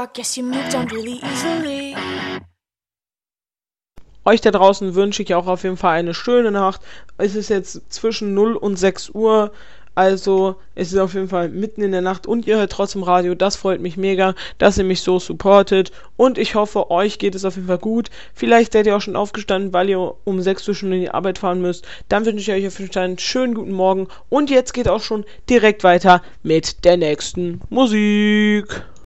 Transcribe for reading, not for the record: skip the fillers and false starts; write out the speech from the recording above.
I guess you moved on really easily. Euch da draußen wünsche ich auch auf jeden Fall eine schöne Nacht. Es ist jetzt zwischen 0 und 6 Uhr. Also es ist auf jeden Fall mitten in der Nacht und ihr hört trotzdem Radio. Das freut mich mega, dass ihr mich so supportet. Und ich hoffe, euch geht es auf jeden Fall gut. Vielleicht seid ihr auch schon aufgestanden, weil ihr um 6 Uhr schon in die Arbeit fahren müsst. Dann wünsche ich euch auf jeden Fall einen schönen guten Morgen. Und jetzt geht auch schon direkt weiter mit der nächsten Musik.